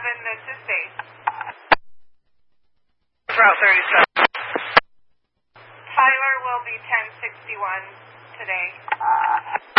this is Faith. Route 37. Tyler will be 1061 today.